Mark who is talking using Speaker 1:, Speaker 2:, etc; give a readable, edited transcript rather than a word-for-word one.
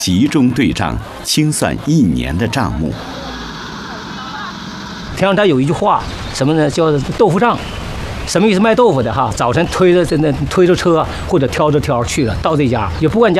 Speaker 1: 集中对账，清算1年的账目。
Speaker 2: 天上他有一句话，什么呢？叫豆腐账。什么意思？卖豆腐的哈，早晨推着车或者挑着挑去了，到这家也不管家。